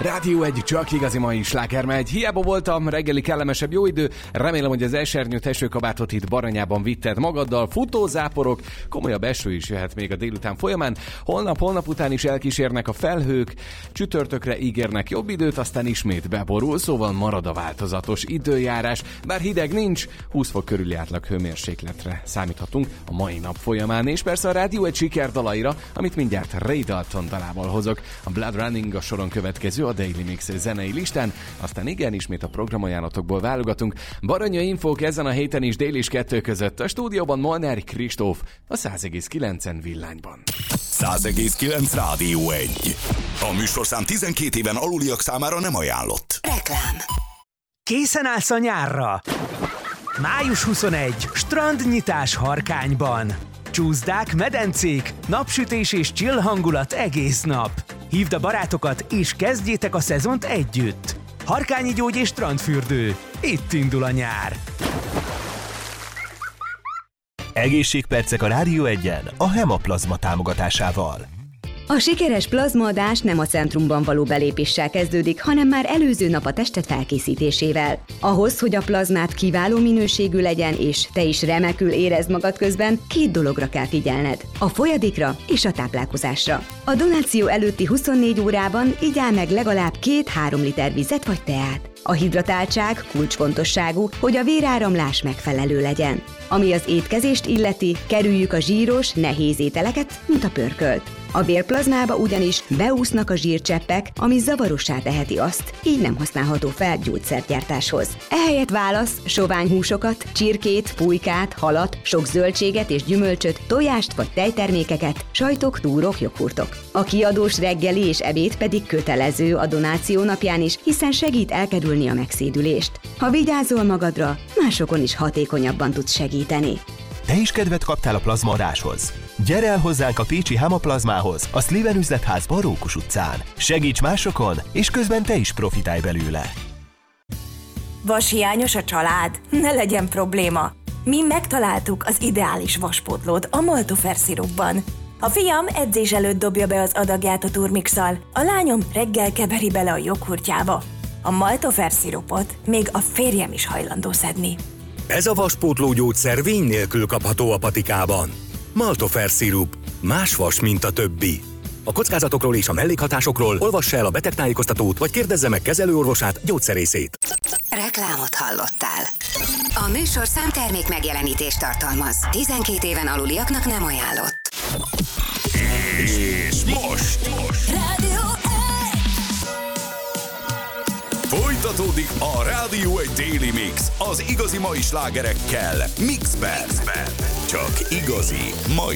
Rádió egy csak igazi mai sláger megy. Hiába voltam, reggeli kellemesebb jó idő. Remélem, hogy az esernyőt esőkabátot itt Baranyában vitted magaddal. Futózáporok, komolyabb eső is jöhet még a délután folyamán. Holnap után is elkísérnek a felhők. Csütörtökre ígérnek jobb időt, aztán ismét beborul, szóval marad a változatos időjárás. Bár hideg nincs, 20 fok körüli átlag hőmérsékletre számíthatunk a mai nap folyamán. És persze a rádió egy sikerdalaira, amit mindjárt Ray Dalton dalával hozok. A Blood Running a soron következő a Daily Mix zenei listán, aztán igen, ismét a programajánlatokból válogatunk. Baranya infók ezen a héten is dél és 2 között. A stúdióban Molnár Kristóf, a 100,9 villányban. 100,9 Rádió 1. A műsorszám 12 éven aluliak számára nem ajánlott. Reklám. Készen állsz a nyárra? Május 21. Strandnyitás Harkányban. Csúszdák, medencék, napsütés és chill hangulat egész nap. Hívd a barátokat és kezdjétek a szezont együtt. Harkányi gyógy és strandfürdő. Itt indul a nyár. Egészségpercek a Rádió 1-en a Hemaplazma támogatásával. A sikeres plazmaadás nem a centrumban való belépéssel kezdődik, hanem már előző nap a testet felkészítésével. Ahhoz, hogy a plazmát kiváló minőségű legyen, és te is remekül érezd magad közben, 2 dologra kell figyelned: a folyadékra és a táplálkozásra. A donáció előtti 24 órában igyál meg legalább 2-3 liter vizet vagy teát. A hidratáltság kulcsfontosságú, hogy a véráramlás megfelelő legyen. Ami az étkezést illeti, kerüljük a zsíros, nehéz ételeket, mint a pörkölt. A vérplazmába ugyanis beúsznak a zsírcseppek, ami zavarossá teheti azt, így nem használható fel gyógyszergyártáshoz. Ehelyett válasz sovány húsokat, csirkét, pulykát, halat, sok zöldséget és gyümölcsöt, tojást vagy tejtermékeket, sajtok, túrok, joghurtok. A kiadós reggeli és ebéd pedig kötelező a donáció napján is, hiszen segít elkerülni a megszédülést. Ha vigyázol magadra, másokon is hatékonyabban tudsz segíteni. Te is kedvet kaptál a plazmaadáshoz? Gyere el hozzánk a pécsi Hemaplazmához, a Sliven üzletházban Rókus utcán. Segíts másokon, és közben te is profitálj belőle. Vashiányos a család? Ne legyen probléma! Mi megtaláltuk az ideális vaspótlót a Maltofer szirupban. A fiam edzés előtt dobja be az adagját a turmixal, a lányom reggel keveri bele a joghurtjába. A Maltofer szirupot még a férjem is hajlandó szedni. Ez a vaspótló gyógyszer vény nélkül kapható a patikában. Maltofer szirup. Más vas, mint a többi. A kockázatokról és a mellékhatásokról olvassa el a betegtájékoztatót, vagy kérdezze meg kezelőorvosát, gyógyszerészét. Reklámot hallottál. A műsorszám termék megjelenítést tartalmaz. 12 éven aluliaknak nem ajánlott. És most Rádió 1. folytatódik a Rádió 1 Daily Mix az igazi mai slágerekkel Mixben. Csak igazi mai